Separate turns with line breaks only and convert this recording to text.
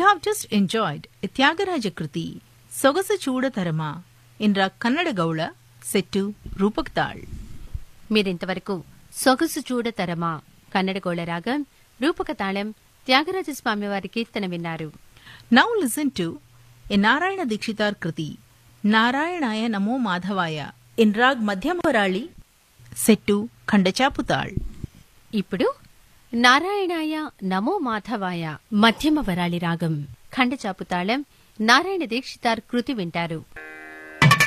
You have just enjoyed a Tyagaraja Kriti, Sogasu Chuda Tarama, in Rag Kannada Gaula, set to Rupak Tal.
మీరింతవరకు సొగసు చూడ తరమా కన్నడగోళ రాగం రూపకతాళం త్యాగరాజ స్వామివారి కీర్తన విన్నారు.
Now listen to a Narayana Dikshitar Kriti, Narayanaya Namo Madhavaya, in Rag Madhyamarali, set to Khandachaputal.
ఇప్పుడు నారాయణాయ నమో మాధవాయ మధ్యమ వరాళి రాగం ఖండచాపుతాళం నారాయణ దీక్షితార్ కృతి వింటారు.